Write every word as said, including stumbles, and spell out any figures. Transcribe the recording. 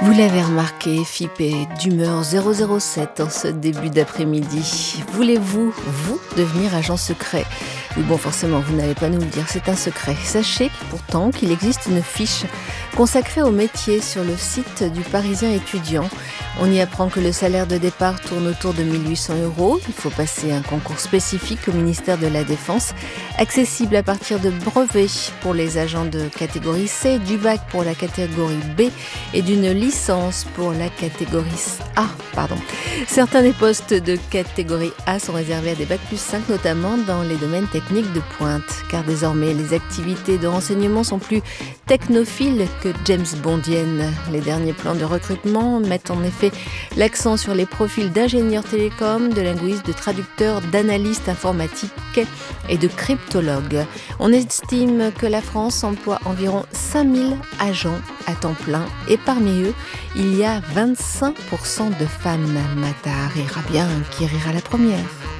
Vous l'avez remarqué, F I P est d'humeur zéro zéro sept en ce début d'après-midi. Voulez-vous, vous, devenir agent secret ? Oui, bon, forcément, vous n'allez pas nous le dire, c'est un secret. Sachez pourtant qu'il existe une fiche consacrée au métier sur le site du Parisien étudiant. On y apprend que le salaire de départ tourne autour de mille huit cents euros. Il faut passer un concours spécifique au ministère de la Défense, accessible à partir de brevets pour les agents de catégorie C, du bac pour la catégorie B et d'une licence pour la catégorie A. Pardon. Certains des postes de catégorie A sont réservés à des bac plus cinq, notamment dans les domaines techniques de pointe, car désormais les activités de renseignement sont plus technophiles que James Bondiennes. Les derniers plans de recrutement mettent en effet l'accent sur les profils d'ingénieurs télécoms, de linguistes, de traducteurs, d'analystes informatiques et de cryptologues. On estime que la France emploie environ cinq mille agents à temps plein et parmi eux, il y a vingt-cinq pour cent de femmes. Mata rira bien qui rira la première.